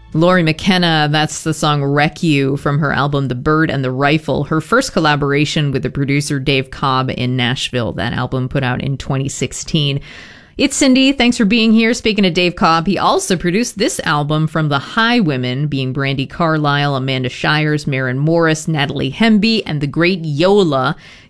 Laurie McKenna, that's the song Wreck You from her album The Bird and the Rifle, her first collaboration with the producer Dave Cobb in Nashville. That album put out in 2016. It's Cindy. Thanks for being here. Speaking of Dave Cobb, he also produced this album from the Highwomen, being Brandi Carlile, Amanda Shires, Maren Morris, Natalie Hemby, and the great Yola.